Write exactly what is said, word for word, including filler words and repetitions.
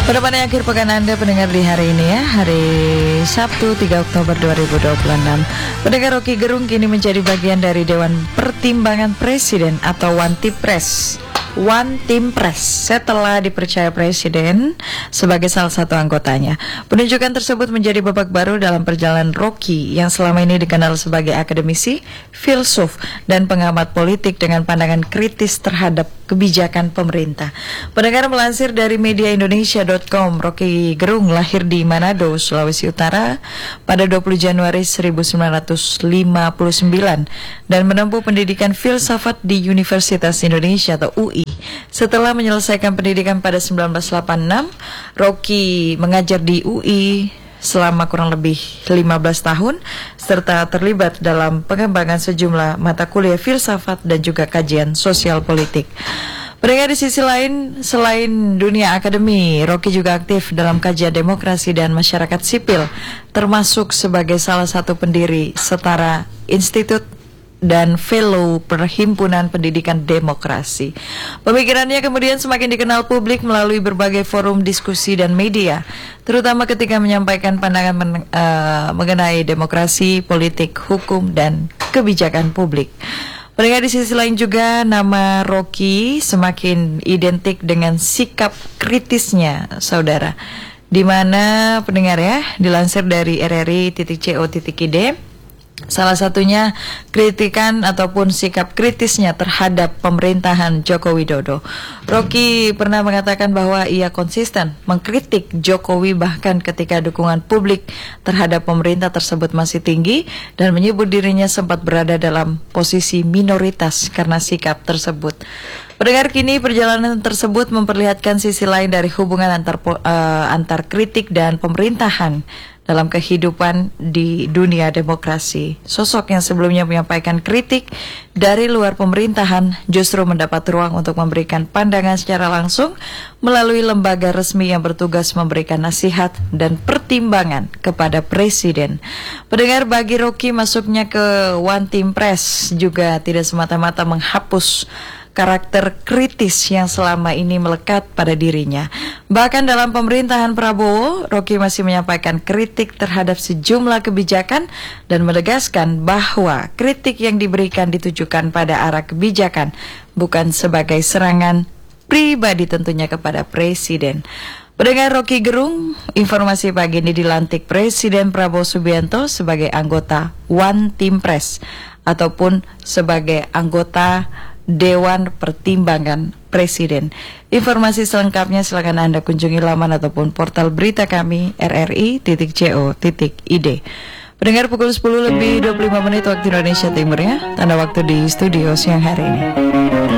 Pada pada akhir pekan Anda pendengar di hari ini ya, hari Sabtu tiga Oktober dua ribu dua puluh enam. Pendengar, Rocky Gerung kini menjadi bagian dari Dewan Pertimbangan Presiden atau One Team Press. One Team Press setelah dipercaya Presiden sebagai salah satu anggotanya. Penunjukan tersebut menjadi babak baru dalam perjalanan Rocky yang selama ini dikenal sebagai akademisi, filsuf, dan pengamat politik dengan pandangan kritis terhadap kebijakan pemerintah. Pendengar, melansir dari media indonesia dot com, Rocky Gerung lahir di Manado, Sulawesi Utara pada dua puluh Januari seribu sembilan ratus lima puluh sembilan dan menempuh pendidikan filsafat di Universitas Indonesia atau U I. Setelah menyelesaikan pendidikan pada seribu sembilan ratus delapan puluh enam, Rocky mengajar di U I selama kurang lebih lima belas tahun serta terlibat dalam pengembangan sejumlah mata kuliah filsafat dan juga kajian sosial politik. Pendengar, di sisi lain, selain dunia akademi, Rocky juga aktif dalam kajian demokrasi dan masyarakat sipil, termasuk sebagai salah satu pendiri Setara Institute dan Fellow Perhimpunan Pendidikan Demokrasi. Pemikirannya kemudian semakin dikenal publik melalui berbagai forum diskusi dan media, terutama ketika menyampaikan pandangan men- uh, mengenai demokrasi, politik, hukum, dan kebijakan publik. Pendengar, di sisi lain juga nama Rocky semakin identik dengan sikap kritisnya, saudara. Di mana pendengar ya, dilansir dari r r i titik co titik i d, salah satunya kritikan ataupun sikap kritisnya terhadap pemerintahan Joko Widodo. Rocky pernah mengatakan bahwa ia konsisten mengkritik Jokowi bahkan ketika dukungan publik terhadap pemerintah tersebut masih tinggi, dan menyebut dirinya sempat berada dalam posisi minoritas karena sikap tersebut. Pendengar, kini perjalanan tersebut memperlihatkan sisi lain dari hubungan antar uh, antar kritik dan pemerintahan dalam kehidupan di dunia demokrasi. Sosok yang sebelumnya menyampaikan kritik dari luar pemerintahan justru mendapat ruang untuk memberikan pandangan secara langsung melalui lembaga resmi yang bertugas memberikan nasihat dan pertimbangan kepada Presiden. Pendengar, bagi Rocky, masuknya ke One Team Press juga tidak semata-mata menghapus karakter kritis yang selama ini melekat pada dirinya. Bahkan dalam pemerintahan Prabowo, Rocky masih menyampaikan kritik terhadap sejumlah kebijakan dan menegaskan bahwa kritik yang diberikan ditujukan pada arah kebijakan, bukan sebagai serangan pribadi tentunya kepada Presiden. Pendengar, Rocky Gerung, informasi pagi ini dilantik Presiden Prabowo Subianto sebagai anggota One Team Press ataupun sebagai anggota Dewan Pertimbangan Presiden. Informasi selengkapnya silakan Anda kunjungi laman ataupun portal berita kami r r i titik co titik i d. Pendengar, pukul sepuluh lebih dua puluh lima menit waktu Indonesia Timur ya, tanda waktu di studio siang hari ini.